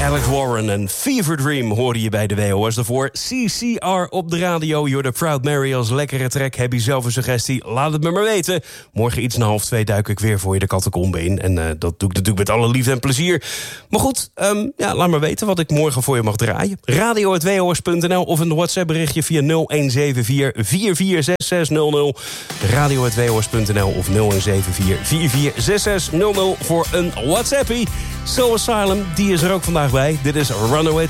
Alex Warren en Fever Dream hoorde je bij de WOS. Daarvoor CCR op de radio. You're the Proud Mary als lekkere track. Heb je zelf een suggestie? Laat het me maar weten. Morgen iets na 1:30 duik ik weer voor je de catacombe in. En dat doe ik natuurlijk met alle liefde en plezier. Maar goed, laat maar weten wat ik morgen voor je mag draaien. Radio@wos.nl of een WhatsApp berichtje via 0174 446600. Radio@wos.nl of 0174 446600 voor een WhatsAppie. Soul Asylum, die is er ook vandaag bij. Dit is Runaway Train.